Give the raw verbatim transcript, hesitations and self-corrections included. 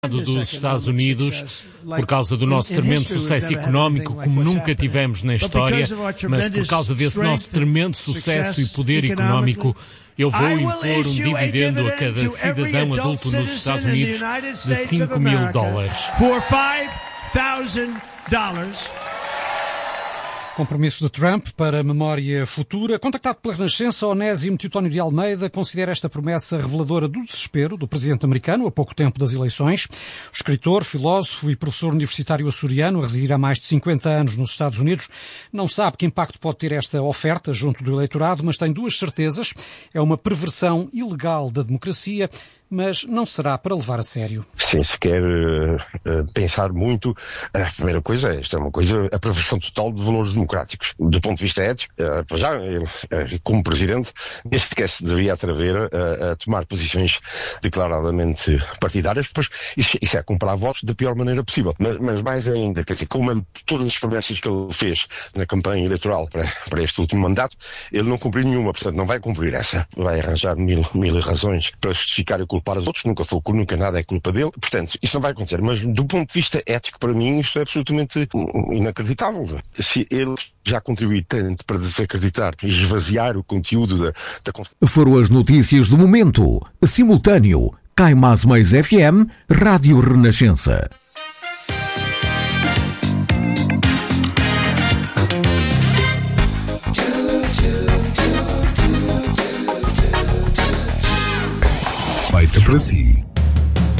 dos Estados Unidos por causa do nosso tremendo sucesso económico como nunca tivemos na história, mas por causa desse nosso tremendo sucesso e poder económico, eu vou impor um dividendo a cada cidadão adulto nos Estados Unidos de cinco mil dólares. Compromisso de Trump para a memória futura. Contactado pela Renascença, Onésimo Teotónio de Almeida considera esta promessa reveladora do desespero do presidente americano a pouco tempo das eleições. O escritor, filósofo e professor universitário açoriano, a residir há mais de cinquenta anos nos Estados Unidos, não sabe que impacto pode ter esta oferta junto do eleitorado, mas tem duas certezas. É uma perversão ilegal da democracia, mas não será para levar a sério. Sim, se quer uh, uh, pensar muito, a primeira coisa é esta, é uma coisa, a perversão total de valores democráticos. Do ponto de vista ético, uh, já, ele, uh, como presidente, nem sequer se deveria atrever a, a tomar posições declaradamente partidárias, pois isso, isso é comprar votos da pior maneira possível. Mas, mas mais ainda, quer dizer, como ele, todas as promessas que ele fez na campanha eleitoral para, para este último mandato, ele não cumpriu nenhuma, portanto não vai cumprir essa. Vai arranjar mil, mil razões para justificar a culpa para os outros, nunca foi, nunca nada é culpa dele, portanto, isso não vai acontecer, mas do ponto de vista ético, para mim, isto é absolutamente inacreditável. Se ele já contribuiu tanto para desacreditar e esvaziar o conteúdo da, da... Foram as notícias do momento, simultâneo, Cai Mais Mais F M, Rádio Renascença. Feita para si.